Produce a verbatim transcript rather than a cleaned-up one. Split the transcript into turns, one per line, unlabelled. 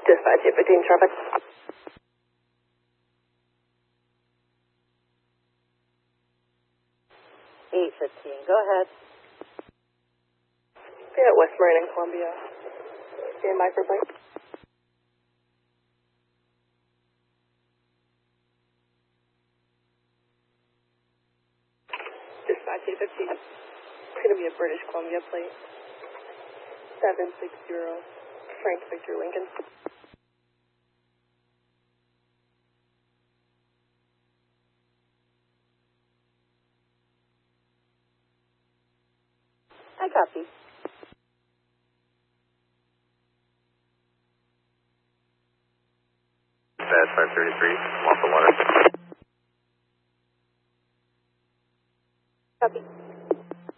Dispatch eight fifteen traffic.
eight fifteen, go ahead.
Yeah, West Marine and Columbia. Stand by for plane. Dispatch eight fifteen. It's going to be a British Columbia plate. seven six zero. Frank Victor Lincoln.
I copy.